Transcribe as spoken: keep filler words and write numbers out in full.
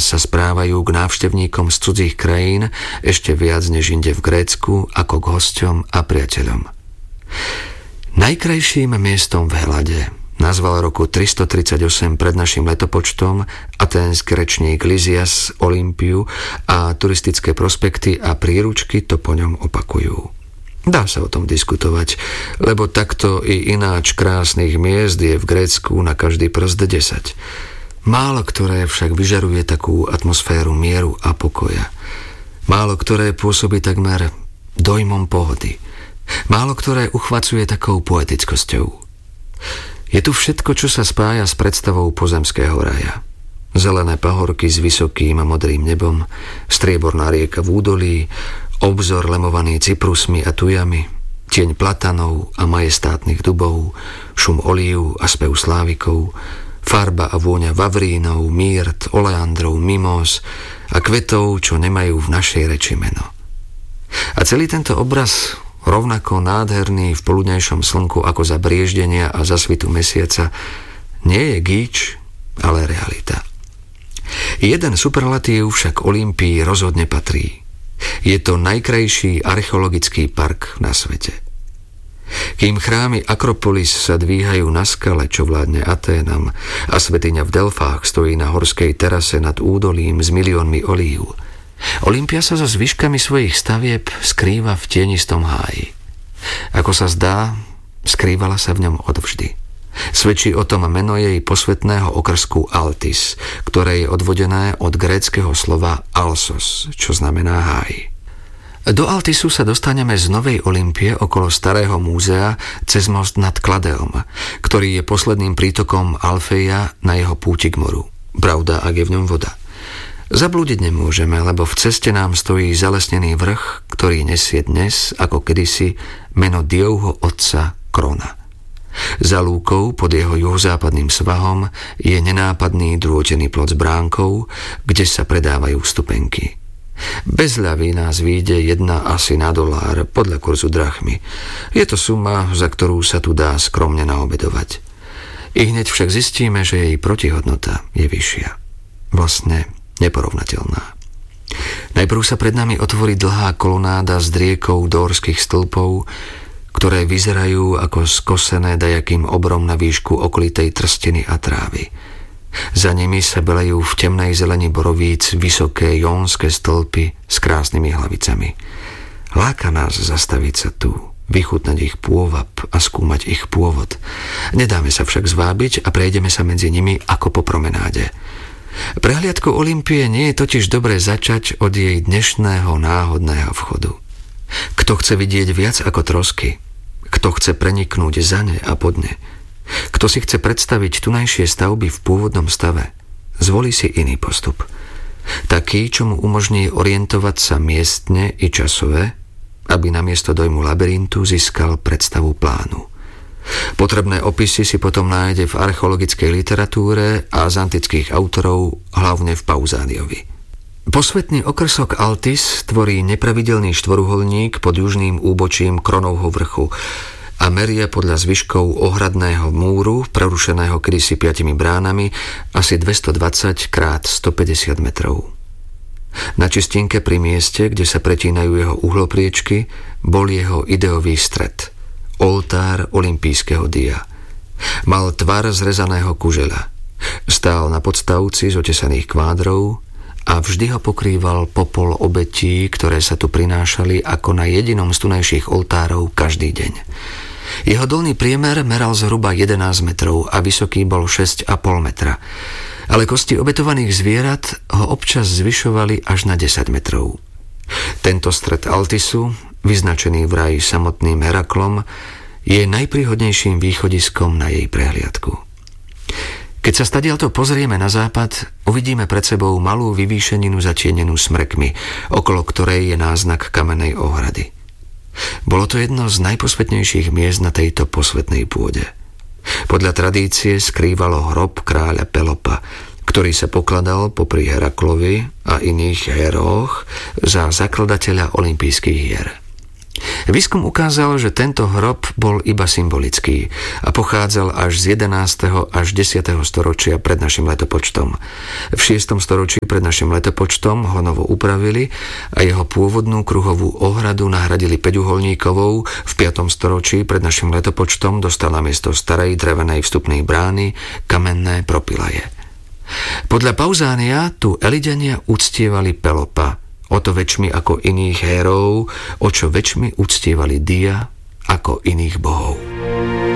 sa správajú k návštevníkom z cudzích krajín ešte viac než inde v Grécku ako k hosťom a priateľom. Najkrajším miestom v Helade nazval roku tristotridsaťosem pred našim letopočtom aténsky rečník Lysias Olympiu a turistické prospekty a príručky to po ňom opakujú. Dá sa o tom diskutovať, lebo takto i ináč krásnych miest je v Grécku na každý prst desať. Málo ktoré však vyžaruje takú atmosféru mieru a pokoja. Málo ktoré pôsobí takmer dojmom pohody. Málo ktoré uchvacuje takou poetickosťou. Je tu všetko, čo sa spája s predstavou pozemského raja. Zelené pahorky s vysokým a modrým nebom, strieborná rieka v údolí, obzor lemovaný cyprusmi a tujami, tieň platanov a majestátnych dubov, šum olív a spev slávikov, farba a vôňa vavrínov, mýrt, oleandrov, mimós a kvetov, čo nemajú v našej reči meno. A celý tento obraz, rovnako nádherný v poludnejšom slnku ako za brieždenia a za svitu mesiaca, nie je gíč, ale realita. Jeden superlatív však Olympii rozhodne patrí. Je to najkrajší archeologický park na svete. Kým chrámy Akropolis sa dvíhajú na skale, čo vládne Aténam, a svätyňa v Delfách stojí na horskej terase nad údolím s miliónmi olív, Olympia sa so zvyškami svojich stavieb skrýva v tienistom háji. Ako sa zdá, skrývala sa v ňom odvždy. Svedčí o tom meno jej posvetného okrsku Altis, ktoré je odvodené od gréckeho slova Alsos, čo znamená háj. Do Altisu sa dostaneme z Novej Olympie okolo starého múzea cez most nad Kladeom, ktorý je posledným prítokom Alfeja na jeho púti k moru. Pravda, ak je v ňom voda. Zablúdiť nemôžeme, lebo v ceste nám stojí zalesnený vrch, ktorý nesie dnes, ako kedysi, meno Diovho otca Krona. Za lúkou pod jeho juhozápadným svahom je nenápadný drôtený plot s bránkou, kde sa predávajú vstupenky. Bez ľavy nás vyjde jedna asi na dolár podľa kurzu drachmy. Je to suma, za ktorú sa tu dá skromne naobedovať. I hneď však zistíme, že jej protihodnota je vyššia. Vlastne neporovnateľná. Najprv sa pred nami otvorí dlhá kolonáda s driekou dórskych stĺpov, ktoré vyzerajú ako skosené dajakým obrom na výšku okolitej trstiny a trávy. Za nimi sa belejú v temnej zeleni borovíc vysoké jónske stĺpy s krásnymi hlavicami. Láka nás zastaviť sa tu, vychutnať ich pôvab a skúmať ich pôvod. Nedáme sa však zvábiť a prejdeme sa medzi nimi ako po promenáde. Prehliadku Olympie nie je totiž dobre začať od jej dnešného náhodného vchodu. Kto chce vidieť viac ako trosky, kto chce preniknúť za ne a pod ne, kto si chce predstaviť tunajšie stavby v pôvodnom stave, zvolí si iný postup. Taký, čo mu umožní orientovať sa miestne i časové, aby namiesto dojmu labyrintu získal predstavu plánu. Potrebné opisy si potom nájde v archeologickej literatúre a z antických autorov, hlavne v Pausániovi. Posvetný okrsok Altis tvorí nepravidelný štvoruholník pod južným úbočím Kronovho vrchu a meria podľa zvyškov ohradného múru, prerušeného kedysi piatimi bránami, asi dvestodvadsať krát stopäťdesiat metrov. Na čistinke pri mieste, kde sa pretínajú jeho uhlopriečky, bol jeho ideový stred, oltár olympijského dia. Mal tvar zrezaného kužela. Stál na podstavci z otesaných kvádrov a vždy ho pokrýval popol obetí, ktoré sa tu prinášali ako na jedinom z tunajších oltárov každý deň. Jeho dolný priemer meral zhruba jedenásť metrov a vysoký bol šesť a pol metra, ale kosti obetovaných zvierat ho občas zvyšovali až na desať metrov. Tento stred Altisu, vyznačený vraj samotným Heraklom, je najpríhodnejším východiskom na jej prehliadku. Keď sa stadiaľto pozrieme na západ, uvidíme pred sebou malú vyvýšeninu zatienenú smrekmi, okolo ktorej je náznak kamennej ohrady. Bolo to jedno z najposvetnejších miest na tejto posvetnej pôde. Podľa tradície skrývalo hrob kráľa Pelopa, ktorý sa pokladal popri Heraklovi a iných héroch za zakladateľa olympijských hier. Výskum ukázal, že tento hrob bol iba symbolický a pochádzal až z jedenásteho až desiateho storočia pred našim letopočtom. V šiestom storočí pred našim letopočtom ho novo upravili a jeho pôvodnú kruhovú ohradu nahradili päťuholníkovou. V piatom storočí pred našim letopočtom dostal namiesto starej drevenej vstupnej brány kamenné propilaje. Podľa Pausania tu Elidania uctievali Pelopa, o to väčšmi ako iných hérov, o čo väčšmi uctievali Dia ako iných bohov.